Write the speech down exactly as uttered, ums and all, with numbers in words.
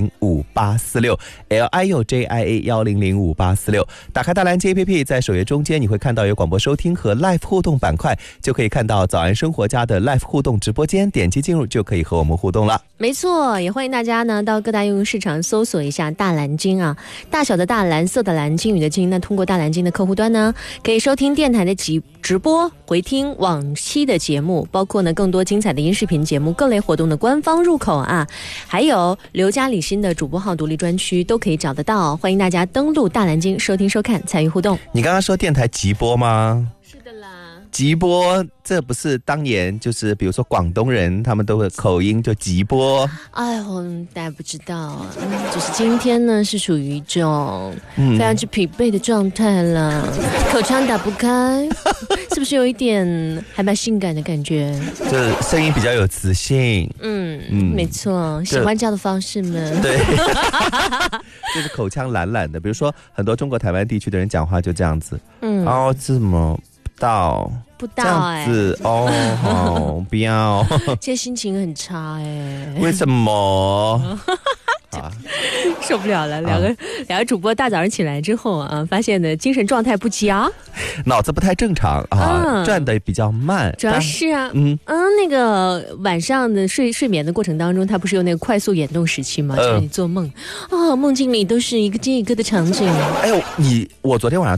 零五八四六 L I U J I A 一零零五八四六。打开大蓝鲸 A P P， 在首页中间你会看到有广播收听和 Live 互动板块，就可以看到早安生活家的 Live 互动直播间，点击进入就可以和我们互动了。 没错，也欢迎大家呢到各大应用市场搜索一下大蓝鲸啊，大小的大，蓝色的蓝，鲸鱼的鲸。那通过大蓝鲸的客户端呢，可以收听电台的直直播，回听往期的节目，包括呢更多精彩的音视频节目，各类活动的官方入口啊，还有刘嘉李欣的主播号独立专区都可以找得到。欢迎大家登录大蓝鲸收听收看，参与互动。 你刚刚说电台直播吗？ 是的啦。 直播，这不是当年就是比如说广东人他们都会口音就直播。 哎呦，大家不知道，就是今天呢是属于一种非常之疲惫的状态了，嗯、口腔打不开，是不是有一点还蛮性感的感觉？ 就是声音比较有磁性。 嗯嗯，没错，喜欢这样的方式吗？对， 就是口腔懒懒的，比如说很多中国台湾地区的人讲话就这样子。嗯，哦，这么。到不到哎、欸， 这样子哦，好不要， 现在心情很差哎、欸， 为什么？ 啊、受不了了！两个、啊、两个主播大早上起来之后啊，发现呢精神状态不佳， 脑子不太正常啊，嗯、转的比较慢。 主要是啊，嗯嗯，那个晚上的睡睡眠的过程当中，它不是有那个快速眼动时期吗？就是你做梦啊、哦，梦境里都是一个接一个的场景。 哎呦，你我昨天晚上